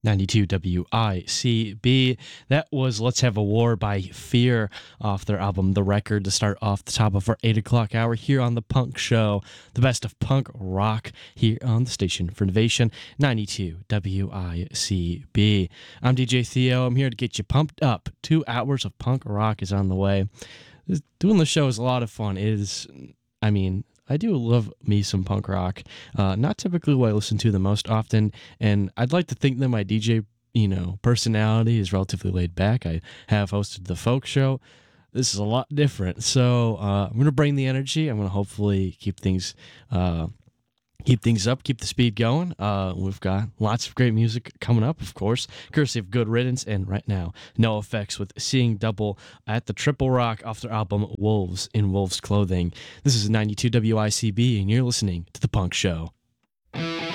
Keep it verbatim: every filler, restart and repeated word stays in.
ninety-two W I C B. That was Let's Have a War by Fear off their album The Record to start off the top of our eight o'clock hour here on The Punk Show. The best of punk rock here on the station for Innovation, ninety-two W I C B. I'm D J Theo. I'm here to get you pumped up. Two hours of punk rock is on the way. Doing the show is a lot of fun. It is, I mean, I do love me some punk rock. Uh, not typically what I listen to the most often, and I'd like to think that my D J, you know, personality is relatively laid back. I have hosted the folk show. This is a lot different, so uh, I'm gonna bring the energy. I'm gonna hopefully keep things. Uh, Keep things up, keep the speed going. Uh, we've got lots of great music coming up, of course, courtesy of Good Riddance, and right now, No Effects with Seeing Double at the Triple Rock off their album Wolves in Wolves Clothing. This is ninety-two W I C B, and you're listening to The Punk Show.